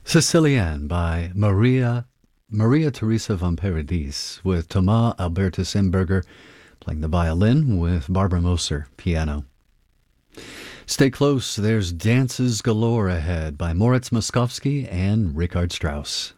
Sicilienne by Maria Teresa von Paradis, with Thomas Albertus Imberger playing the violin with Barbara Moser piano. Stay close, there's Dances Galore ahead by Moritz Moskowski and Richard Strauss.